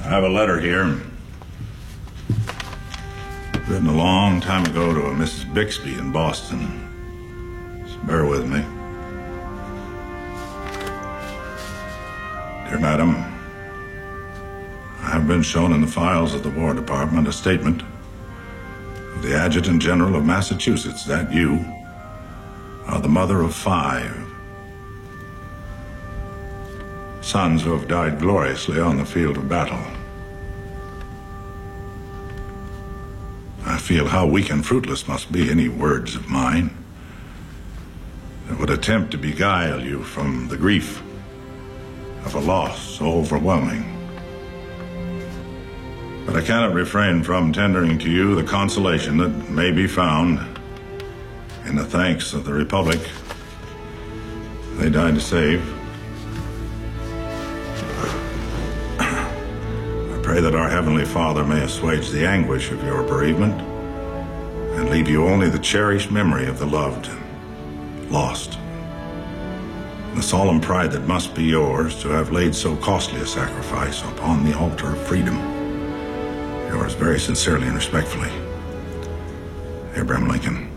I have a letter here, written a long time ago to a Mrs. Bixby in Boston. Just bear with me. Dear Madam, I have been shown in the files of the War Department a statement of the Adjutant General of Massachusetts that you are the mother of 5 sons who have died gloriously on the field of battle. I feel how weak and fruitless must be any words of mine that would attempt to beguile you from the grief of a loss so overwhelming. But I cannot refrain from tendering to you the consolation that may be found in the thanks of the Republic they died to save. I pray that our Heavenly Father may assuage the anguish of your bereavement and leave you only the cherished memory of the loved and lost, and the solemn pride that must be yours to have laid so costly a sacrifice upon the altar of freedom. Yours very sincerely and respectfully, Abraham Lincoln.